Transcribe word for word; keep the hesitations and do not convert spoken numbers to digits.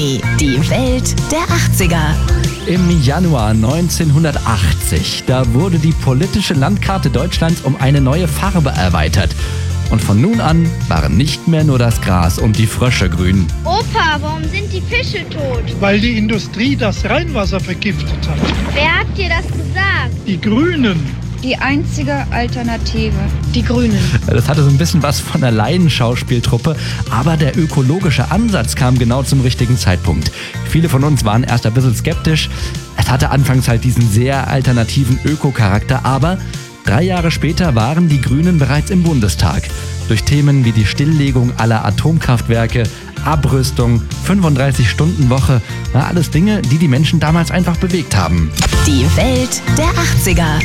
Krimi, die Welt der achtziger. Im Januar neunzehnhundertachtzig, da wurde die politische Landkarte Deutschlands um eine neue Farbe erweitert. Und von nun an waren nicht mehr nur das Gras und die Frösche grün. Opa, warum sind die Fische tot? Weil die Industrie das Rheinwasser vergiftet hat. Wer hat dir das gesagt? Die Grünen. Die einzige Alternative. Die Grünen. Das hatte so ein bisschen was von einer Laienschauspieltruppe, aber der ökologische Ansatz kam genau zum richtigen Zeitpunkt. Viele von uns waren erst ein bisschen skeptisch. Es hatte anfangs halt diesen sehr alternativen Öko-Charakter, aber drei Jahre später waren die Grünen bereits im Bundestag. Durch Themen wie die Stilllegung aller Atomkraftwerke, Abrüstung, fünfunddreißig-Stunden-Woche, alles Dinge, die die Menschen damals einfach bewegt haben. Die Welt der achtziger.